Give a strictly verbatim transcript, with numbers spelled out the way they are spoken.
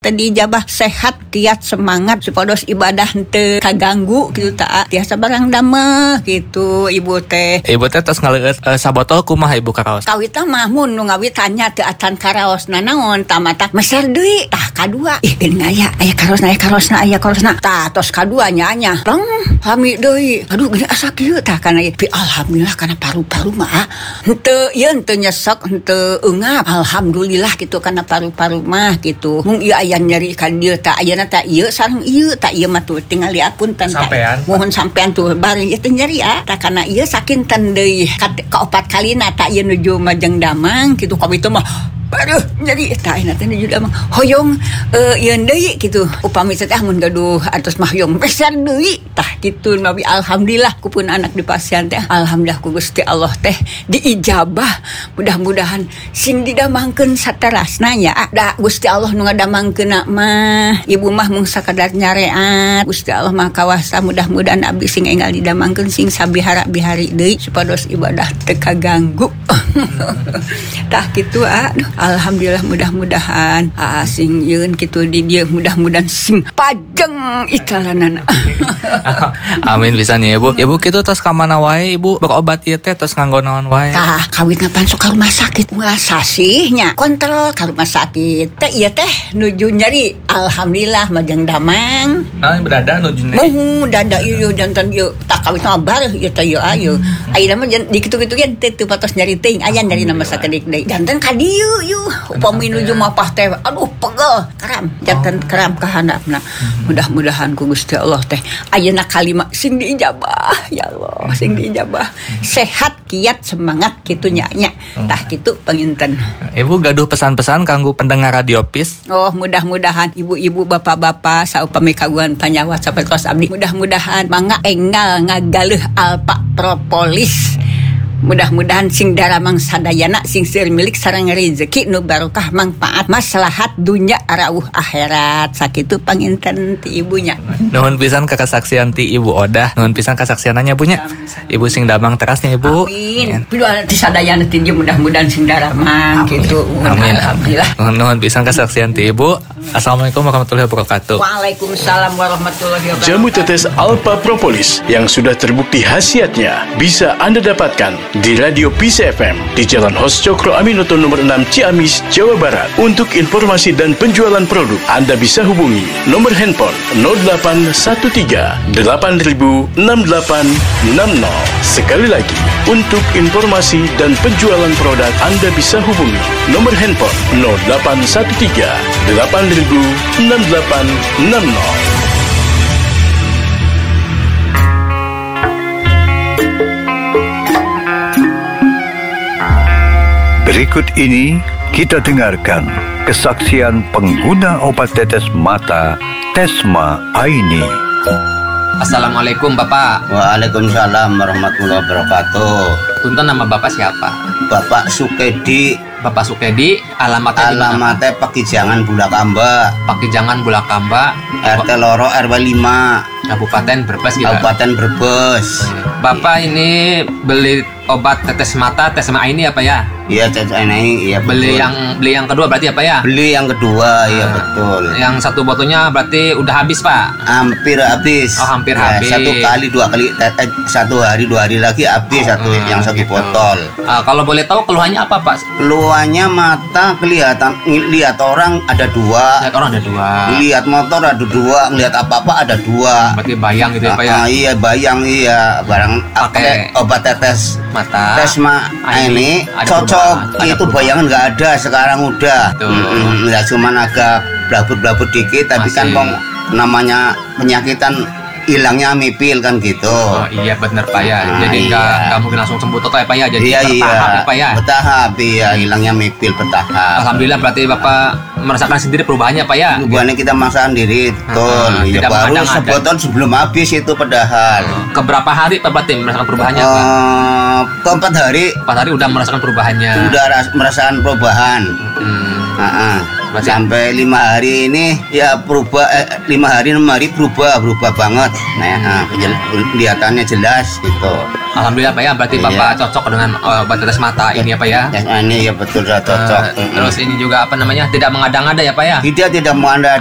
Tadi jabah sehat, kiat, semangat, supados ibadah henteu kaganggu gitu tak tiasa barang dameh gitu ibu teh. Ibu teh tos ngaleueut uh, sabotol kumaha ibu karaos? Kawit teh mah mun nu ngawit tanya teu atan karaosna naon tamata meser deui tah kadua. Ih geuning aya aya karosna aya karosna aya karosna. Tah tos kadua nya tong hami deui. Aduh geuning asa kieu tah kana ieu. Alhamdulillah kana paru-paru mah henteu ieu henteu nyesek henteu eungap. Alhamdulillah gitu kana paru-paru mah gitu. Mung ieu aya nyeri ka dieu tak ayeuna tak ieu sareng ieu tak ieu mah tuh tinggal diapunten sampean mohon sampean tuh bari ieu teh nyeri ah tak kana ieu sakinten deui ka opat kalina tak ieu nuju Majeng Damang kitu ka itu mah aduh nyeri tak enak teh nuju Damang hoyong uh, ieu deui kitu upami teh mun gaduh atos mah hoyong besar deui tah kitu nabi alhamdulillah kupun anak di pasien teh alhamdulillah ku Gusti Allah teh diijabah mudah-mudahan sing didamangkeun saterasna nya da Gusti Allah nu ngadamangkeunna mah ibu mah mung sakadar nyareat Gusti Allah mah kawasa mudah-mudahan abdi sing enggal didamangkeun sing sabihara bihari deui supados ibadah teu kaganggu tah kitu aduh alhamdulillah mudah-mudahan ah sing yeun kitu di dieu mudah-mudahan sing pajeng ikalanana amin pisan ya ibu ibu kitu tos ka mana wae ibu berobat ieu teh tos nganggo naon wae tah kawit ngapan sok ka rumah sakit wah sasihnya kontrol ka rumah sakit teh ieu teh nuju nyeri alhamdulillah Majeng Damang ah berada nuju nyeri mau dada ieu jantan ieu tak kawit mah bareuh ieu teh ieu ayeuna ayeuna mah di kitu-kitu ge teu patos nyeri teuing aya nyeri nama sakedik deui jantan ka dieu ieu upami nuju mapah teh aduh pegel karam jantan karam ka handapna mudah-mudahan ku Gusti Allah teh ayeuna kalima sing diijabah ya Allah sing diijabah sehat kiat semangat kitu nya nya tah kitu panginten ibu gaduh pesan-pesan kanggo pendengar Radio Peace. Oh mudah-mudahan ibu-ibu bapak-bapak saupami kagungan panyawa sapertos abdi mudah-mudahan mangga enggal ngagaleuh Alpa Propolis mudah-mudahan sing daramang sadayana sing seueur milik sareng rezeki nu barokah manfaat maslahat dunya rauh akhirat sakitu panginten ti ibunya nuhun pisan ka kasaksian ti Ibu Odah nuhun pisan kasaksiananya bunya ibu sing damang terasnya ibu amin piluan ti sadayana ti dieu mudah-mudahan sing daramang kitu amin alhamdulillah nuhun pisan kasaksian ti ibu. Assalamualaikum warahmatullahi wabarakatuh. Waalaikumsalam warahmatullahi wabarakatuh. Jamu tetes Alpa Propolis yang sudah terbukti khasiatnya bisa Anda dapatkan di Radio Peace F M di Jalan Hos Cokro Aminoto nomor enam Ciamis, Jawa Barat. Untuk informasi dan penjualan produk, Anda bisa hubungi nomor handphone nol delapan satu tiga delapan nol enam delapan enam nol. Sekali lagi, untuk informasi dan penjualan produk, Anda bisa hubungi nomor handphone nol delapan satu tiga delapan nol enam delapan enam nol. Berikut ini kita dengarkan kesaksian pengguna obat tetes mata Tesma Aini. Assalamualaikum Bapak. Waalaikumsalam warahmatullahi wabarakatuh. Punten, nama Bapak siapa? Bapak Sukedi. Bapak Sukedi, alamatnya alamatnya Pakijangan Bulakamba. Pakijangan Bulakamba, R T Loro R W lima, Kabupaten Brebes gitu. Kabupaten Brebes. Bapak ini beli obat tetes mata Tesma Aini apa ya? Iya, tetes ini iya. Beli betul. yang beli yang kedua berarti apa ya? Beli yang kedua, iya nah, betul. Yang satu botolnya berarti udah habis, Pak? Hampir habis. Oh, hampir ya, habis. Satu kali dua kali eh, satu hari dua hari lagi habis satu hmm, yang satu gitu. Botol. Uh, kalau boleh tahu keluhannya apa, Pak? Keluhannya mata kelihatan, lihat orang ada dua. Lihat orang ada dua. Lihat motor ada dua, lihat apa-apa ada dua. Berarti bayang gitu ya, Pak ya? Uh, iya, bayang iya, barang pakai obat tetes mata Tesma ini cocok ada itu perubahan. Bayangan nggak ada sekarang udah mm-hmm. Ya cuman agak blabut-blabut dikit tapi masih. Kan kong namanya penyakitan hilangnya mipil kan gitu. Oh iya benar Pak ya. Nah, jadi nggak iya. nggak mungkin langsung sembuh total ya Pak ya. Jadi iya, bertahap iya. ya Pak ya. Bertahap iya hilangnya mipil bertahap. Alhamdulillah berarti Bapak merasakan sendiri perubahannya Pak ya. Perubahannya kita merasakan diri betul. Hmm, ya, baru sebotol sebelum habis itu padahal. Keberapa hari Pak berarti merasakan perubahannya Pak? Uh, keempat hari. Empat hari udah merasakan perubahannya. Udah ras- merasakan perubahan. Hmm. Uh-uh. Berarti- sampai lima hari ini ya berubah, eh, lima hari enam hari berubah berubah banget. Nah, nah, jel- kelihatannya jelas gitu. Alhamdulillah Pak ya, berarti Iya. Bapak cocok dengan uh, obat tetes mata ini ya Pak ya. Ya, ini ya betul sudah cocok. Eh, terus ini juga apa namanya, tidak mengada-ngada ya Pak ya. Dia tidak mau anda